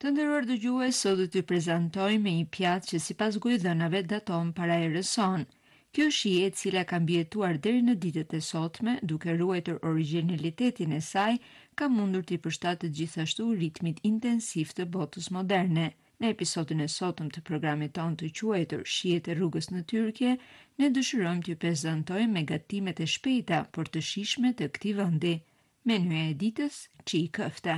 Të nderuar dëgjues, sot do t'ju prezantoj me një pjatë që sipas gujdhënave daton para erës sonë. Kjo shije, e cila ka mbijetuar deri në ditët e sotme, duke ruajtur origjinalitetin e saj, ka mundur t'i përshtatet gjithashtu ritmit intensiv të botës moderne. Në episodin e sotëm të programit tonë të quajtur Shijet e rrugës në Tyrkje, ne dëshirojmë t'ju prezantojmë me gatimet e shpejta por të shijshme të këtij vendi. Menюja e ditës: çiğ köfte.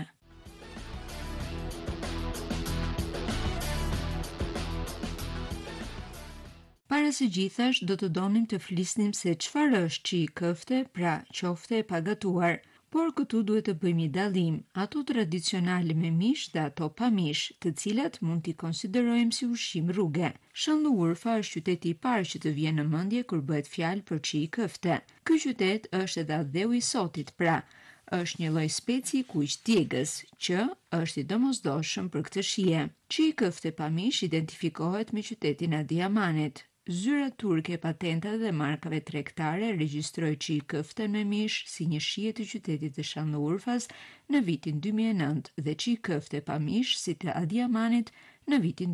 Para së gjithash, do të donim të flisnim se çfarë është çiğ köfte, pra qofte e pagatuar, por këtu duhet të bëjmë një dallim, ato tradicionale me mish dhe ato pa mish, të cilat mund t'i konsiderojmë si ushqim rruge. Şanlıurfa është qyteti i parë që të vjen në mendje kur bëhet fjalë për çiğ köfte. Ky qytet është edhe adheu i Sotit, pra është një lloj speci kuq djegës, që është i domosdoshëm për këtë shije. Çiğ köfte pa mish identifikohet me qytetin e Adiamanit. Zyra turke e patentat dhe markave tregtare regjistroi çiğ köften me mish si një shije të qytetit të Şanlıurfas në vitin 2009 dhe çiğ köfte pa mish si të Adiamanit në vitin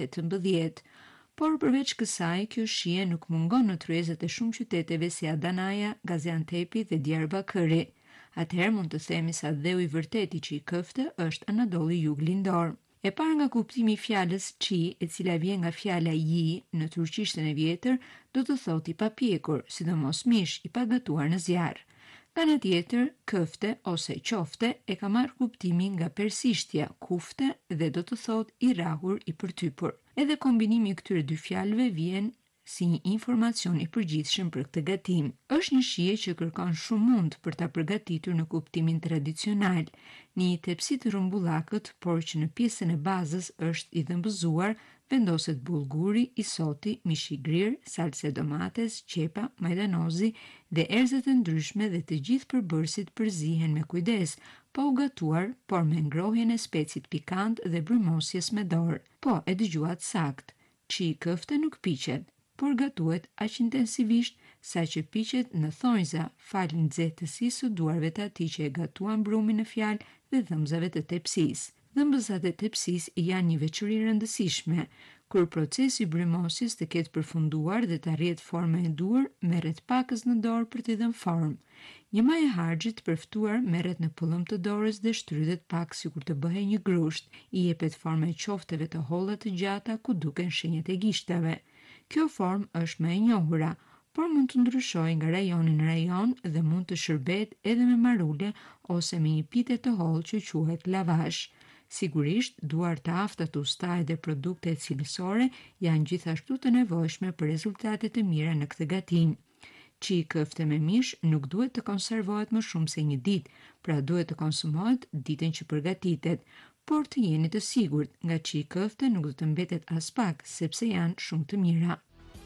2018. Por përveç kësaj, kjo shije nuk mungon në tryezat e shumë qyteteve si Adanaja, Gaziantepi dhe Diyarbakëri. Atëherë mund të themi se dheu i vërtet i çiğ köfte është Anadolli Juglindor. E parë nga kuptimi i fjalës çi, e cila vjen nga fjala yi në turqishtën e vjetër, do të thotë i papjekur, sidomos mish i pagatuar në zjarr. Nga ana tjetër, köfte ose qofte e ka marrë kuptimin nga persishtja kufte dhe do të thotë i rahur, i përtypur. Edhe kombinimi i këtyre dy fjalëve vjen si një informacion i përgjithshëm për këtë gatim. Është një shije që kërkon shumë mund për ta përgatitur në kuptimin tradicional, në një tepsi të rrumbullakët, por që në pjesën e bazës është i dhëmbëzuar, vendoset bullguri, isoti, mishi grir, salse domates, qepa, majdanozi dhe erëzet e ndryshme dhe të gjithë përbërësit përzihen me kujdes, pa u gatuar, por me ngrohjen e specit pikant dhe brymosjes me dorë. Po, e dëgjuat sakt. Çiğ köfte nuk piqet, por gatuhet aq intensivisht sa që piqet në thonjza, falë nxehtësisë së duarve të atij që e gatuan brumin në fjalë dhe dhëmbëzave të tepsisë. Dhëmbëzat e tepsisë janë një veçori rëndësishme. Kur procesi i brymosjes të ketë përfunduar dhe të arrihet forma e duhur, merret pakës në dorë për t'i dhënë formë. Një majë harxhi të përftuar merret në pëllëm të dorës dhe shtrydhet pak sikur të bëhej një grusht. I jepet forma e qofteve të holla të gjata ku duken shenjat e gishtave. Kjo formë është më e njohura, por mund të ndryshojë nga rajoni në rajon dhe mund të shërbehet edhe me marule ose me një pite të hollë që quhet lavash. Sigurisht, duar të afta të ustaj dhe produkte cilësore janë gjithashtu të nevojshme për rezultate të mira në këtë gatim. Çiğ köfte me mish nuk duhet të konservohet më shumë se një ditë, pra duhet të konsumohet ditën që përgatitet, por të jeni të sigurt, nga çiğ köfte nuk do të mbetet as pak, sepse janë shumë të mira.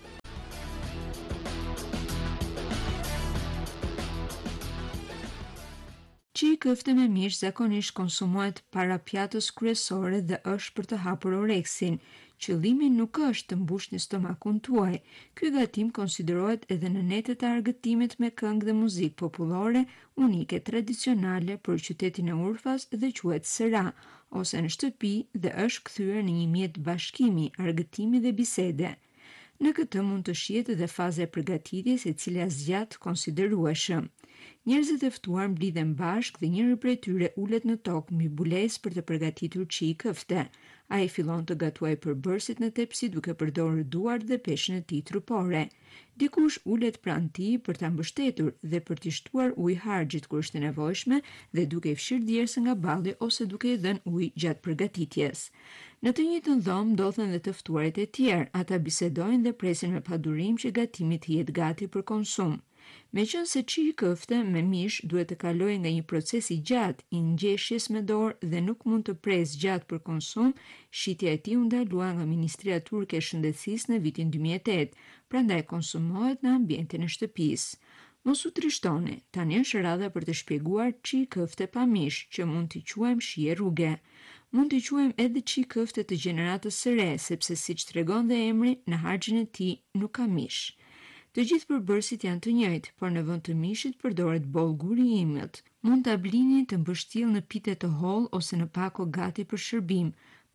Çiğ köfte me mish zakonisht konsumohet para pjatës kryesore dhe është për të hapur oreksin. Qëllimi nuk është të mbushni stomakun tuaj. Ky gatim konsiderohet edhe në netet e argëtimit me këngë dhe muzikë popullore, unike tradicionale për qytetin e Urfas dhe quhet sëra, ose në shtëpi dhe është kthyer në një mjet bashkimi, argëtimi dhe bisede. Në këtë mund të shihet edhe faza e përgatitjes, e cila zgjat konsiderueshëm. Njerëzit e ftuar mblidhen bashkë dhe njëri prej tyre ulet në tokë mbi bulesë për të përgatitur çiğ köfte. Ai fillon të gatuajë përbërësit në tepsi duke përdorur duart dhe peshën e tij trupore. Dikush ulet pranë tij për ta mbështetur dhe për t'i shtuar ujë harxhit kur është e nevojshme dhe duke i fshirë djersën nga balli ose duke i dhënë ujë gjatë përgatitjes. Në të njëjtën dhomë ndodhen dhe të ftuarit e tjerë, ata bisedojnë dhe presin me padurim që gatimi të jetë gati për konsum. Meqense çiğ köfte me mish duhet të kalojë nga një proces i gjatë i ngjeshjes me dorë dhe nuk mund të presë gjatë për konsum, shitja e tij u ndalua nga Ministria Turke e Shëndetësisë në vitin 2008, prandaj konsumohet në ambientin e shtëpisë. Mos u trishtoni, tani është radha për të shpjeguar çiğ köfte pa mish, që mund t'i quajmë shije rruge. Mund t'i quajmë edhe çiğ köfte të gjeneratës së re, sepse siç tregon dhe emri, në harxhin e tij nuk ka mish. Të gjithë përbërësit janë të njëjtë, por në vend të mishit përdoret bollguri i imët. Mund ta blini të mbështjellë në pite të hollë ose në pako gati për shërbim,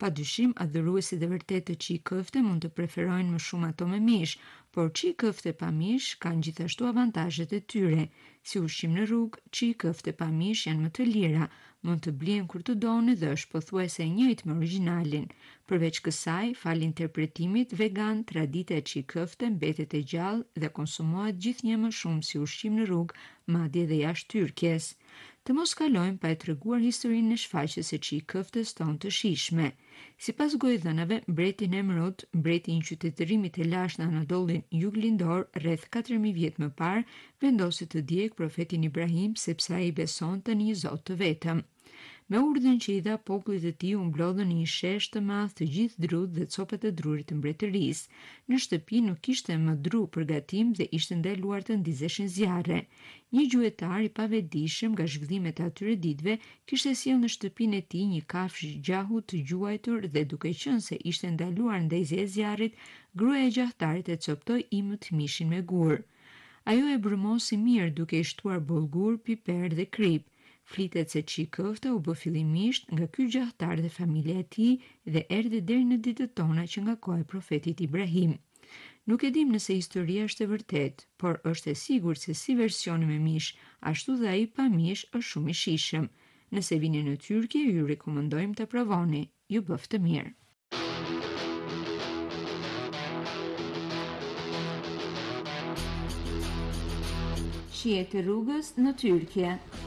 Padyshim, adhuruesit e vërtet të qi këfte mund të preferojnë më shumë ato me mish, por qi këfte pa mish kanë gjithashtu avantazhet e tyre. Si ushqim në rrugë, qi këfte pa mish janë më të lira, mund të blihen kur të doni dhe është pothuajse e njëjtë me origjinalin. Përveç kësaj, fal interpretimit vegan, tradita e qi këfte mbetet e gjallë dhe konsumohet gjithnjë më shumë si ushqim në rrugë, madje edhe jashtë Tyrkjes. Të mos kalojmë pa e treguar historinë e shfaqjes së qi këftes tonë të shijshme. Sipas gojëdhënave, mbreti Nemrut, mbreti i një qytetërimi të lashtë në Anadollin juglindor rreth 4000 vjet më parë, vendosi të djegë profetin Ibrahim sepse ai besonte në një Zot të vetëm. Me urdhën që i dha popullit të tij u mblodhën në një shesh të madh të gjithë drut dhe copat e drurit të mbretërisë. Në shtëpi nuk kishte më dru për gatim dhe ishte ndaluar të ndizeshin zjarre. Një gjuetar i pavetëdijshëm nga zhvillimet e atyre ditëve kishte sjellë në shtëpinë e tij një kafshë gjahu të gjuajtur dhe duke qenë se ishte ndaluar ndezja e zjarrit, gruaja e gjahtarit e coptoi imët mishin me gur. Ajo e brumosi mirë duke i shtuar bollgur, piper dhe krip. Flitet se qi këfta u bë fillimisht nga ky gjahtar dhe familja e tij dhe erdhi deri në ditët tona që nga koha e profetit Ibrahim. Nuk e dim nëse historia është e vërtetë, por është e sigurt se si versioni me mish, ashtu dhe ai pa mish është shumë i shijshëm. Nëse vini në Tyrki, ju rekomandojmë ta provoni. Ju bëf të mirë. Shihet e rrugës në Tyrkje.